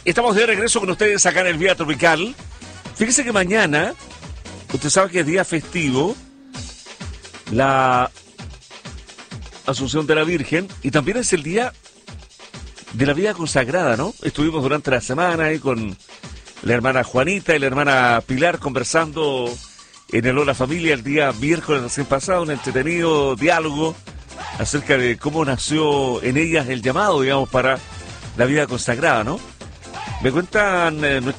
Estamos de regreso con ustedes acá en el Vía Tropical. Fíjese que mañana, usted sabe que es día festivo, la Asunción de la Virgen, y también es el día de la vida consagrada, ¿no? Estuvimos durante la semana ahí con la hermana Juanita y la hermana Pilar conversando en el Hola Familia el día miércoles recién pasado, un entretenido diálogo acerca de cómo nació en ellas el llamado, digamos, para la vida consagrada, ¿no? Me cuentan